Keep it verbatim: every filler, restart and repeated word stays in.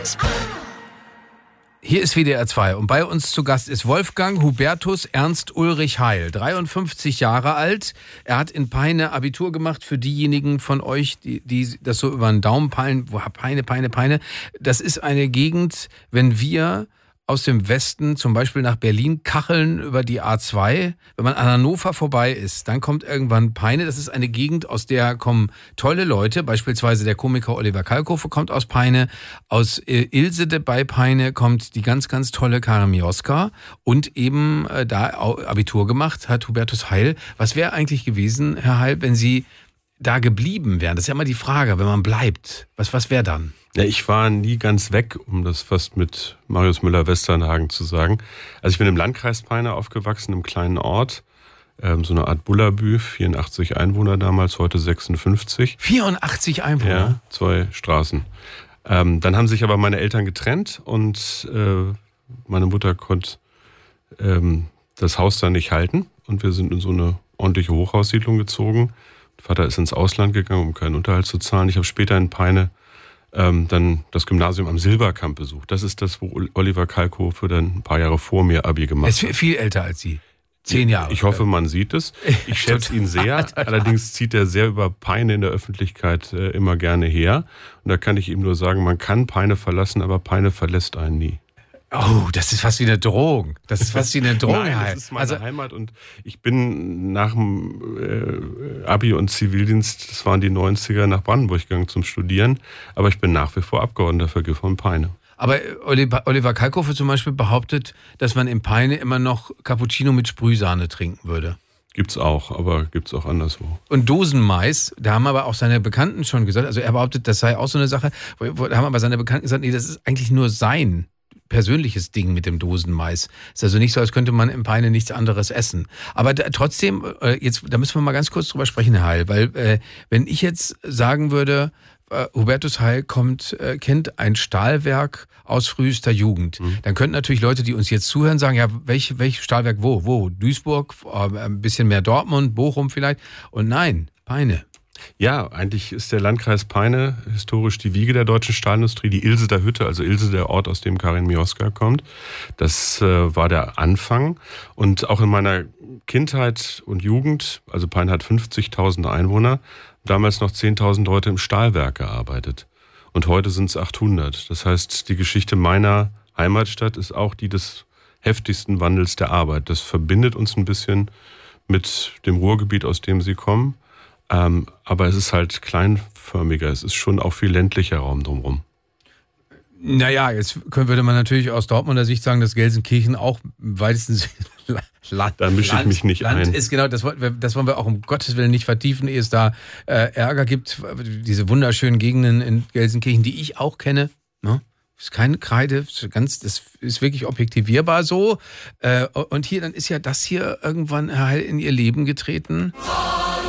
Hier ist W D R zwei und bei uns zu Gast ist Wolfgang Hubertus Ernst Ulrich Heil, dreiundfünfzig Jahre alt. Er hat in Peine Abitur gemacht für diejenigen von euch, die, die das so über den Daumen peilen. Wo, Peine, Peine, Peine. Das ist eine Gegend, wenn wir aus dem Westen zum Beispiel nach Berlin kacheln über die A zwei. Wenn man an Hannover vorbei ist, dann kommt irgendwann Peine. Das ist eine Gegend, aus der kommen tolle Leute. Beispielsweise der Komiker Oliver Kalkofe kommt aus Peine. Aus äh, Ilsede bei Peine kommt die ganz, ganz tolle Karin Mioska. Und eben äh, da Abitur gemacht hat Hubertus Heil. Was wäre eigentlich gewesen, Herr Heil, wenn Sie da geblieben wären? Das ist ja immer die Frage, wenn man bleibt. Was, was wäre dann? Ja, ich war nie ganz weg, um das fast mit Marius Müller-Westernhagen zu sagen. Also ich bin im Landkreis Peine aufgewachsen, im kleinen Ort. Ähm, so eine Art Bullabü, vierundachtzig Einwohner damals, heute sechsundfünfzig. vierundachtzig Einwohner? Ja, zwei Straßen. Ähm, dann haben sich aber meine Eltern getrennt und äh, meine Mutter konnte ähm, das Haus da nicht halten. Und wir sind in so eine ordentliche Hochhaussiedlung gezogen. Vater ist ins Ausland gegangen, um keinen Unterhalt zu zahlen. Ich habe später in Peine ähm, dann das Gymnasium am Silberkamp besucht. Das ist das, wo Oliver Kalkofe dann ein paar Jahre vor mir Abi gemacht hat. Er ist viel älter als Sie. Zehn Jahre. Ich hoffe, man sieht es. Ich schätze ihn sehr. Allerdings zieht er sehr über Peine in der Öffentlichkeit äh, immer gerne her. Und da kann ich ihm nur sagen, man kann Peine verlassen, aber Peine verlässt einen nie. Oh, das ist fast wie eine Drohung. Das ist fast wie eine Drohung. Nein, das ist meine also, Heimat und ich bin nach dem äh, Abi und Zivildienst, das waren die neunziger, nach Brandenburg gegangen zum Studieren. Aber ich bin nach wie vor Abgeordneter für Gifhorn Peine. Aber Oliver, Oliver Kalkofe zum Beispiel behauptet, dass man in Peine immer noch Cappuccino mit Sprühsahne trinken würde. Gibt's auch, aber gibt's auch anderswo. Und Dosenmais, da haben aber auch seine Bekannten schon gesagt, also er behauptet, das sei auch so eine Sache, da haben aber seine Bekannten gesagt, nee, das ist eigentlich nur sein persönliches Ding mit dem Dosenmais. Ist also nicht so, als könnte man in Peine nichts anderes essen. Aber da, trotzdem, äh, jetzt, da müssen wir mal ganz kurz drüber sprechen, Herr Heil, weil äh, wenn ich jetzt sagen würde, äh, Hubertus Heil kommt, äh, kennt ein Stahlwerk aus frühester Jugend, mhm. dann könnten natürlich Leute, die uns jetzt zuhören, sagen, ja, welch, welch Stahlwerk wo? Wo? Duisburg, äh, ein bisschen mehr Dortmund, Bochum vielleicht. Und nein, Peine. Ja, eigentlich ist der Landkreis Peine historisch die Wiege der deutschen Stahlindustrie, die Ilseder Hütte, also Ilse, der Ort, aus dem Karin Mioska kommt. Das äh, war der Anfang. Und auch in meiner Kindheit und Jugend, also Peine hat fünfzigtausend Einwohner, damals noch zehntausend Leute im Stahlwerk gearbeitet. Und heute sind es achthundert. Das heißt, die Geschichte meiner Heimatstadt ist auch die des heftigsten Wandels der Arbeit. Das verbindet uns ein bisschen mit dem Ruhrgebiet, aus dem sie kommen. Ähm, aber es ist halt kleinförmiger, es ist schon auch viel ländlicher Raum drumherum. Naja, jetzt würde man natürlich aus Dortmunder Sicht sagen, dass Gelsenkirchen auch im weitesten Sinne Land, da mische ich Land, mich nicht Land ein. ist. Genau, das wollen, wir, das wollen wir auch um Gottes Willen nicht vertiefen, ehe es da äh, Ärger gibt. Diese wunderschönen Gegenden in Gelsenkirchen, die ich auch kenne, ne? Ist keine Kreide, ist ganz, das ist wirklich objektivierbar so. Äh, und hier, dann ist ja das hier irgendwann Herr Heil in ihr Leben getreten.